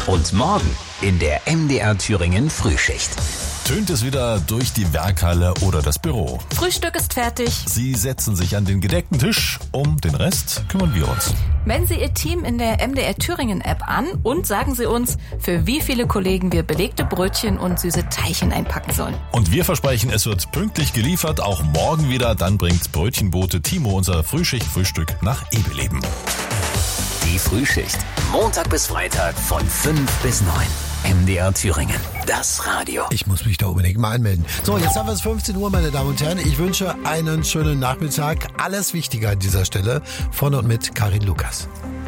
Und morgen in der MDR Thüringen Frühschicht. Tönt es wieder durch die Werkhalle oder das Büro. Frühstück ist fertig. Sie setzen sich an den gedeckten Tisch. Um den Rest kümmern wir uns. Melden Sie Ihr Team in der MDR Thüringen App an und sagen Sie uns, für wie viele Kollegen wir belegte Brötchen und süße Teilchen einpacken sollen. Und wir versprechen, es wird pünktlich geliefert, auch morgen wieder. Dann bringt Brötchenbote Timo unser Frühschicht-Frühstück nach Ebeleben. Die Frühschicht. Montag bis Freitag von 5 bis 9. MDR Thüringen. Das Radio. Ich muss mich da unbedingt mal anmelden. So, jetzt haben wir es 15 Uhr, meine Damen und Herren. Ich wünsche einen schönen Nachmittag. Alles Wichtige an dieser Stelle. Von und mit Karin Lukas.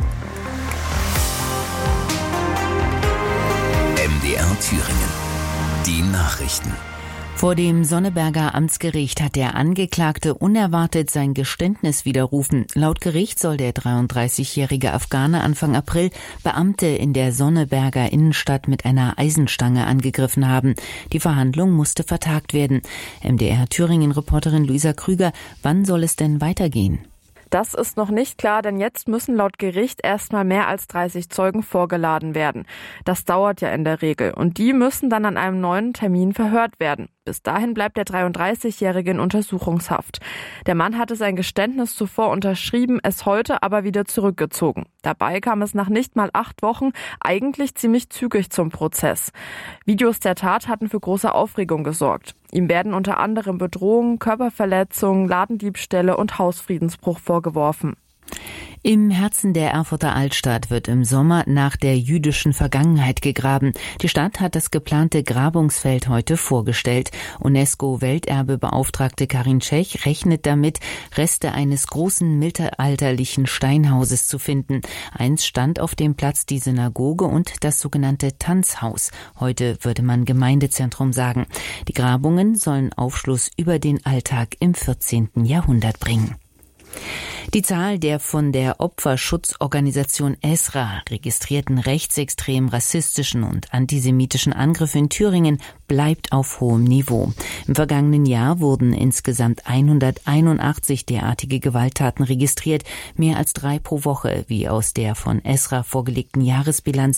MDR Thüringen. Die Nachrichten. Vor dem Sonneberger Amtsgericht hat der Angeklagte unerwartet sein Geständnis widerrufen. Laut Gericht soll der 33-jährige Afghane Anfang April Beamte in der Sonneberger Innenstadt mit einer Eisenstange angegriffen haben. Die Verhandlung musste vertagt werden. MDR Thüringen-Reporterin Luisa Krüger, wann soll es denn weitergehen? Das ist noch nicht klar, denn jetzt müssen laut Gericht erstmal mehr als 30 Zeugen vorgeladen werden. Das dauert ja in der Regel und die müssen dann an einem neuen Termin verhört werden. Bis dahin bleibt der 33-Jährige in Untersuchungshaft. Der Mann hatte sein Geständnis zuvor unterschrieben, es heute aber wieder zurückgezogen. Dabei kam es nach nicht mal 8 Wochen eigentlich ziemlich zügig zum Prozess. Videos der Tat hatten für große Aufregung gesorgt. Ihm werden unter anderem Bedrohungen, Körperverletzungen, Ladendiebstähle und Hausfriedensbruch vorgeworfen. Im Herzen der Erfurter Altstadt wird im Sommer nach der jüdischen Vergangenheit gegraben. Die Stadt hat das geplante Grabungsfeld heute vorgestellt. UNESCO-Welterbe-Beauftragte Karin Tschech rechnet damit, Reste eines großen mittelalterlichen Steinhauses zu finden. Einst stand auf dem Platz die Synagoge und das sogenannte Tanzhaus. Heute würde man Gemeindezentrum sagen. Die Grabungen sollen Aufschluss über den Alltag im 14. Jahrhundert bringen. Die Zahl der von der Opferschutzorganisation ESRA registrierten rechtsextremen, rassistischen und antisemitischen Angriffe in Thüringen bleibt auf hohem Niveau. Im vergangenen Jahr wurden insgesamt 181 derartige Gewalttaten registriert, mehr als 3 pro Woche, wie aus der von ESRA vorgelegten Jahresbilanz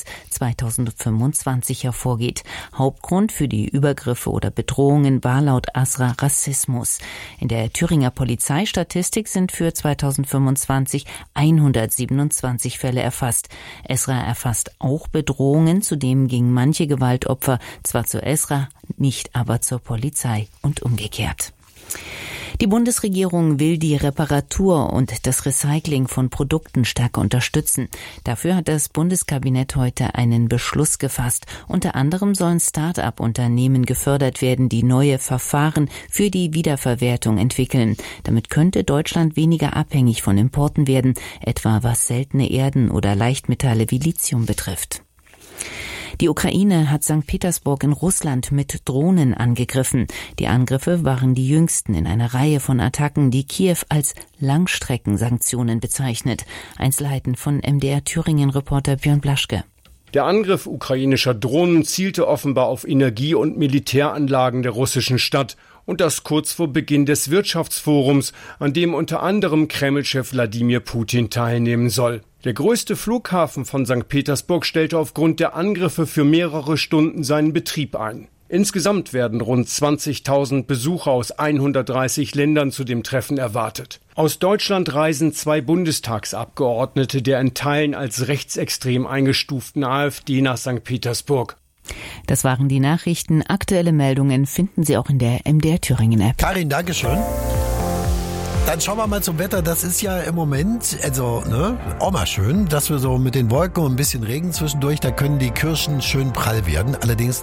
2025 hervorgeht. Hauptgrund für die Übergriffe oder Bedrohungen war laut ESRA Rassismus. In der Thüringer Polizeistatistik sind für 2025 127 Fälle erfasst. ESRA erfasst auch Bedrohungen, zudem gingen manche Gewaltopfer zwar zur ESRA, nicht aber zur Polizei und umgekehrt. Die Bundesregierung will die Reparatur und das Recycling von Produkten stärker unterstützen. Dafür hat das Bundeskabinett heute einen Beschluss gefasst. Unter anderem sollen Start-up-Unternehmen gefördert werden, die neue Verfahren für die Wiederverwertung entwickeln. Damit könnte Deutschland weniger abhängig von Importen werden, etwa was seltene Erden oder Leichtmetalle wie Lithium betrifft. Die Ukraine hat St. Petersburg in Russland mit Drohnen angegriffen. Die Angriffe waren die jüngsten in einer Reihe von Attacken, die Kiew als Langstreckensanktionen bezeichnet. Einzelheiten von MDR Thüringen-Reporter Björn Blaschke. Der Angriff ukrainischer Drohnen zielte offenbar auf Energie- und Militäranlagen der russischen Stadt. Und das kurz vor Beginn des Wirtschaftsforums, an dem unter anderem Kreml-Chef Wladimir Putin teilnehmen soll. Der größte Flughafen von St. Petersburg stellte aufgrund der Angriffe für mehrere Stunden seinen Betrieb ein. Insgesamt werden rund 20.000 Besucher aus 130 Ländern zu dem Treffen erwartet. Aus Deutschland reisen 2 Bundestagsabgeordnete der in Teilen als rechtsextrem eingestuften AfD nach St. Petersburg. Das waren die Nachrichten. Aktuelle Meldungen finden Sie auch in der MDR Thüringen App. Karin, Dankeschön. Dann schauen wir mal zum Wetter. Das ist ja im Moment, auch mal schön, dass wir so mit den Wolken und ein bisschen Regen zwischendurch, da können die Kirschen schön prall werden. Allerdings